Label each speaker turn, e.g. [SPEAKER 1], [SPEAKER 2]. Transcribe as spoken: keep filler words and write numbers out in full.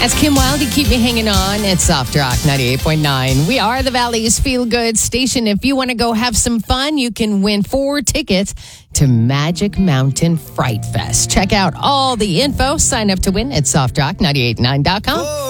[SPEAKER 1] That's Kim Wilde. You keep me hanging on. It's Soft Rock ninety-eight point nine. We are the Valley's Feel Good station. If you want to go have some fun, you can win four tickets to Magic Mountain Fright Fest. Check out all the info. Sign up to win at soft rock nine eight nine dot com.